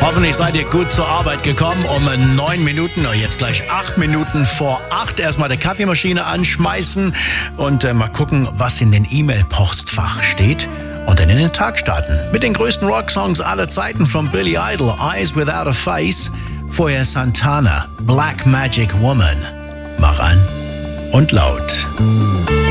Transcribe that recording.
Hoffentlich seid ihr gut zur Arbeit gekommen. Um 9 Minuten, jetzt gleich 8 Minuten vor 8. Erstmal die Kaffeemaschine anschmeißen und mal gucken, was in den E-Mail-Postfach steht. Und dann in den Tag starten. Mit den größten Rocksongs aller Zeiten von Billy Idol, Eyes Without a Face. Vorher Santana, Black Magic Woman. Mach an und laut.